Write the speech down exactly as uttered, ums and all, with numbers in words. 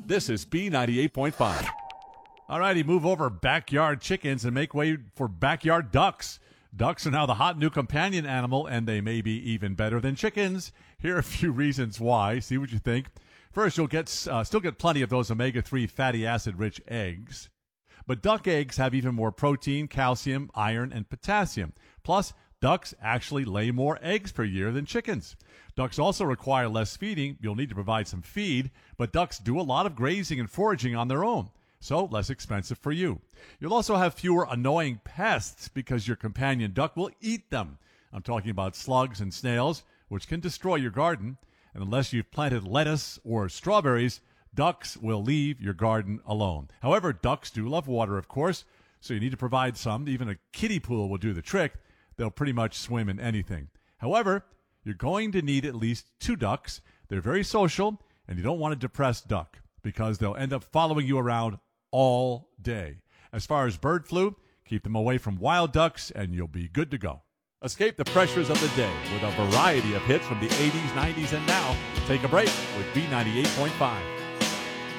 This is B ninety-eight point five. All righty, move over backyard chickens and make way for backyard ducks. Ducks are now the hot new companion animal, and they may be even better than chickens. Here are a few reasons why. See what you think. First, you'll get uh, still get plenty of those omega three fatty acid-rich eggs. But duck eggs have even more protein, calcium, iron, and potassium. Plus, ducks actually lay more eggs per year than chickens. Ducks also require less feeding. You'll need to provide some feed, but ducks do a lot of grazing and foraging on their own, so less expensive for you. You'll also have fewer annoying pests because your companion duck will eat them. I'm talking about slugs and snails, which can destroy your garden. And unless you've planted lettuce or strawberries, ducks will leave your garden alone. However, ducks do love water, of course, so you need to provide some. Even a kiddie pool will do the trick. They'll pretty much swim in anything. However, you're going to need at least two ducks. They're very social, and you don't want a depressed duck because they'll end up following you around all day. As far as bird flu, keep them away from wild ducks, and you'll be good to go. Escape the pressures of the day with a variety of hits from the eighties, nineties, and now. Take a break with B ninety-eight point five.